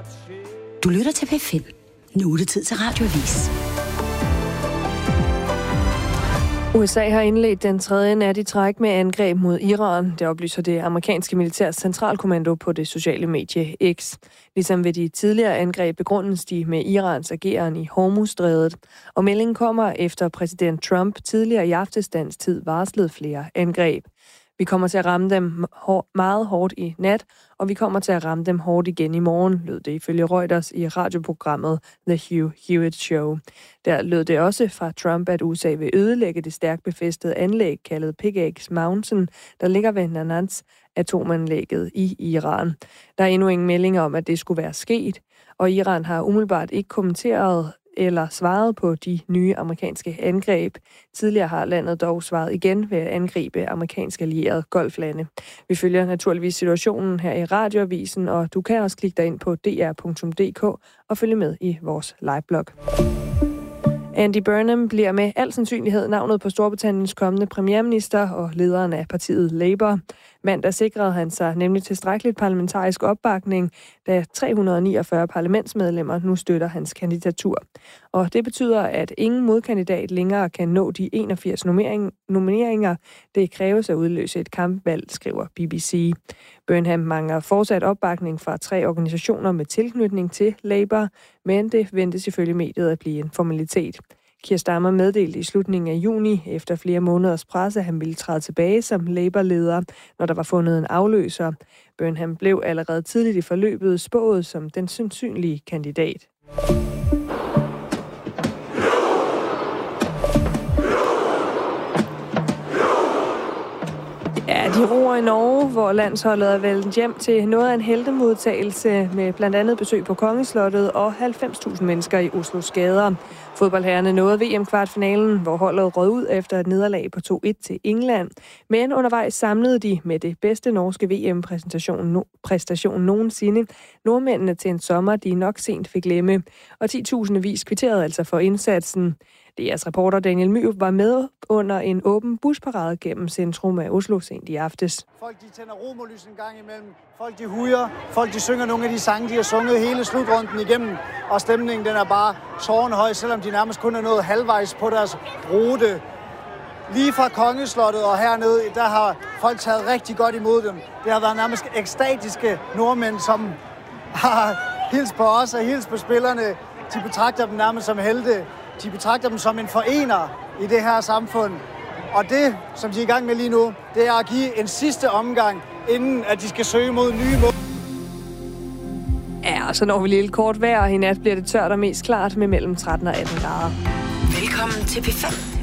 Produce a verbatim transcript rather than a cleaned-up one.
Du lytter til P fem. Nu er det tid til Radioavis. U S A har indledt den tredje nat i træk med angreb mod Iran. Det oplyser det amerikanske militærs centralkommando på det sociale medie X. Ligesom ved de tidligere angreb begrundes de med Irans ageren i Hormuzstrædet. Og meldingen kommer efter præsident Trump tidligere i aftesdagens tid varslede flere angreb. Vi kommer til at ramme dem meget hårdt i nat, og vi kommer til at ramme dem hårdt igen i morgen, lød det ifølge Reuters i radioprogrammet The Hugh Hewitt Show. Der lød det også fra Trump, at U S A vil ødelægge det stærkt befæstede anlæg, kaldet Pickaxe Mountain, der ligger ved Natanz atomanlægget i Iran. Der er endnu ingen meldinger om, at det skulle være sket, og Iran har umiddelbart ikke kommenteret eller svaret på de nye amerikanske angreb. Tidligere har landet dog svaret igen ved at angribe amerikanske allierede golflande. Vi følger naturligvis situationen her i Radioavisen, og du kan også klikke dig ind på d r punktum d k og følge med i vores liveblog. Andy Burnham bliver med al sandsynlighed navnet på Storbritanniens kommende premierminister og lederen af partiet Labour. Mandag sikrede han sig nemlig tilstrækkeligt parlamentarisk opbakning, da tre hundrede og niogfyrre parlamentsmedlemmer nu støtter hans kandidatur. Og det betyder, at ingen modkandidat længere kan nå de enogfirs nomineringer, det kræves at udløse et kampvalg, skriver B B C. Burnham mangler fortsat opbakning fra tre organisationer med tilknytning til Labour, men det ventes ifølge mediet at blive en formalitet. Keir Starmer meddelte i slutningen af juni, efter flere måneders pres, at han ville træde tilbage som Labour-leder, når der var fundet en afløser. Burnham blev allerede tidligt i forløbet spået som den sandsynlige kandidat. Ja, de roer i Norge, hvor landsholdet er vendt hjem til noget af en heltemodtagelse med blandt andet besøg på Kongeslottet og halvfems tusind mennesker i Oslos gader. Fodboldherrerne nåede V M-kvartfinalen, hvor holdet rød ud efter et nederlag på to et til England. Men undervejs samlede de med det bedste norske V M-præstation no- præstation nogensinde nordmændene til en sommer, de nok sent fik glemme. Og ti tusindvis kvitterede altså for indsatsen. D R's reporter Daniel Myrup var med under en åben busparade gennem centrum af Oslo sent i aftes. Folk de tænder romerlys en gang imellem, folk de hujer, folk de synger nogle af de sange, de har sunget hele slutrunden igennem, og stemningen den er bare tårnhøj, selvom de nærmest kun er nået halvvejs på deres rute. Lige fra Kongeslottet og hernede, der har folk taget rigtig godt imod dem. Det har været nærmest ekstatiske nordmænd, som har hilst på os og hilst på spillerne. De betragter dem nærmest som helte. De betragter dem som en forener i det her samfund. Og det, som de er i gang med lige nu, det er at give en sidste omgang, inden at de skal søge mod nye mål. Ja, og så når vi lige lidt kort vejr, og i nat bliver det tørt og mest klart med mellem tretten og atten grader. Velkommen til P fem.